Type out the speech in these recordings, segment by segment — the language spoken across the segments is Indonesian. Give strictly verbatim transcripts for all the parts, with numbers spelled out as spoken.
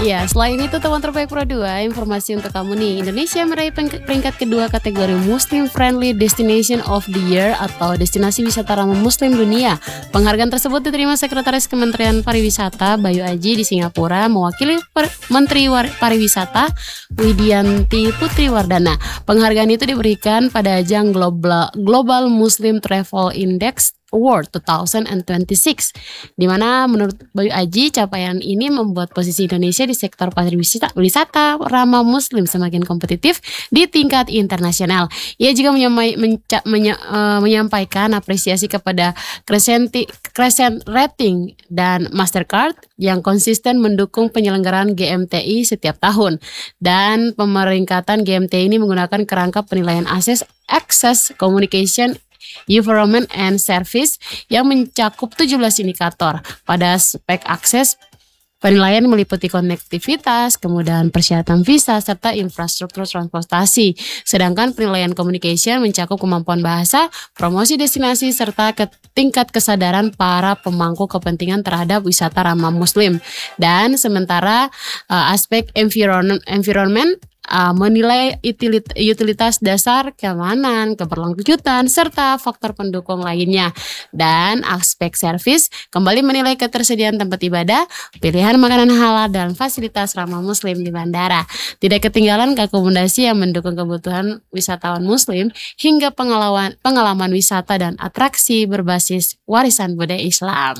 Iya, selain itu teman terbaik Pro dua, informasi untuk kamu nih. Indonesia meraih peng- peringkat kedua kategori Muslim Friendly Destination of the Year atau destinasi wisata ramah muslim dunia. Penghargaan tersebut diterima Sekretaris Kementerian Pariwisata Bayu Aji di Singapura mewakili per- Menteri War- Pariwisata Widianti Putri Wardana. Penghargaan itu diberikan pada ajang Global, Global Muslim Travel Index Award dua ribu dua puluh enam, di mana menurut Bayu Aji capaian ini membuat posisi Indonesia di sektor pariwisata wisata ramah muslim semakin kompetitif di tingkat internasional. Ia juga menyamai, menca, menya, uh, menyampaikan apresiasi kepada Crescenti, Crescent Rating dan Mastercard yang konsisten mendukung penyelenggaraan G M T I setiap tahun, dan pemeringkatan G M T I ini menggunakan kerangka penilaian akses Access Communication Environment and Service yang mencakup tujuh belas indikator. Pada spek akses, penilaian meliputi konektivitas, kemudahan persyaratan visa, serta infrastruktur transportasi. Sedangkan penilaian communication mencakup kemampuan bahasa, promosi destinasi, serta ke tingkat kesadaran para pemangku kepentingan terhadap wisata ramah muslim. Dan sementara uh, aspek environment, environment Uh, menilai utilit- utilitas dasar, keamanan, keberlanjutan, serta faktor pendukung lainnya. Dan aspek servis kembali menilai ketersediaan tempat ibadah, pilihan makanan halal, dan fasilitas ramah muslim di bandara. Tidak ketinggalan akomodasi yang mendukung kebutuhan wisatawan muslim hingga pengalaman, pengalaman wisata dan atraksi berbasis warisan budaya Islam.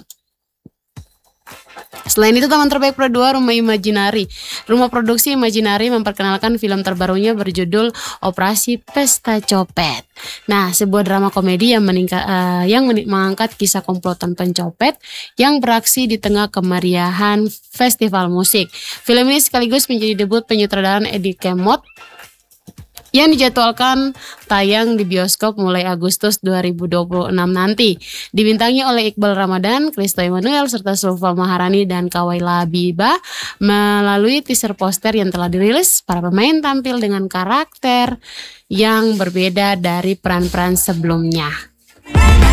Selain itu, teman terbaik Pro dua, Rumah Imaginary. Rumah produksi Imaginary memperkenalkan film terbarunya berjudul Operasi Pesta Copet. Nah, sebuah drama komedi yang, meningka, uh, yang men- mengangkat kisah komplotan pencopet yang beraksi di tengah kemeriahan festival musik. Film ini sekaligus menjadi debut penyutradaran Eddie Kemot yang dijadwalkan tayang di bioskop mulai Agustus dua ribu dua puluh enam nanti. Dibintangi oleh Iqbal Ramadan, Kristo Emmanuel, serta Sulfa Maharani dan Kawaila Biba. Melalui teaser poster yang telah dirilis, para pemain tampil dengan karakter yang berbeda dari peran-peran sebelumnya.